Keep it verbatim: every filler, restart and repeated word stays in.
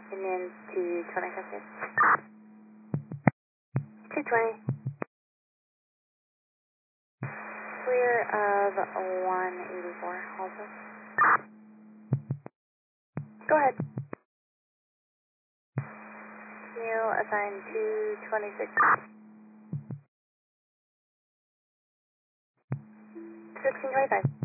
Union two twenty Cascade. two twenty. Clear of one eighty-four, also. Go ahead. Can you assign two twenty-six? sixteen twenty-five.